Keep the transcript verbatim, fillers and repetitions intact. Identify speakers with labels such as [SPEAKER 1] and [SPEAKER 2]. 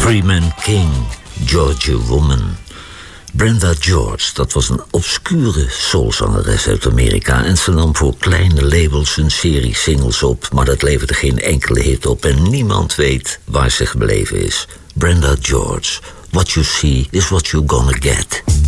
[SPEAKER 1] Three Man King, Georgia Woman. Brenda George, dat was een obscure soulzangeres uit Amerika en ze nam voor kleine labels een serie singles op, maar dat leverde geen enkele hit op en niemand weet waar ze gebleven is. Brenda George, what you see is what you're gonna get.